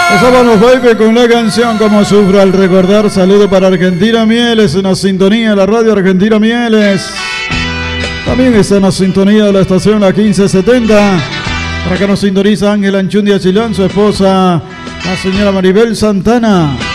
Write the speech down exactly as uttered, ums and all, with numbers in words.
Empezamos Baby con la canción Como Sufro al Recordar. Saludo para Argentina Mieles, en la sintonía de la radio Argentina Mieles. También está en la sintonía de la estación La quince setenta. Para acá nos sintoniza Ángel Anchundia Chilán, su esposa, la señora Maribel Santana.